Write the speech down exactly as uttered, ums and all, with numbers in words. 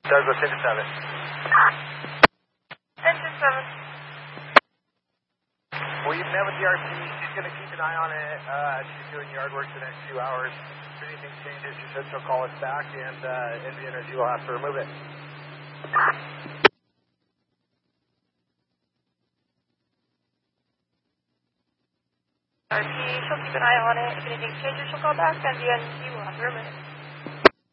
Douglas into seven. Engine seven. We've met with the R P. She's going to keep an eye on it. Uh, she's doing yard work the next few hours. If anything changes, she said she'll call us back, and uh, in the interview, we'll have to remove it. R P, she'll keep an eye on it. If anything changes, she'll call back, and the N C will have to remove it.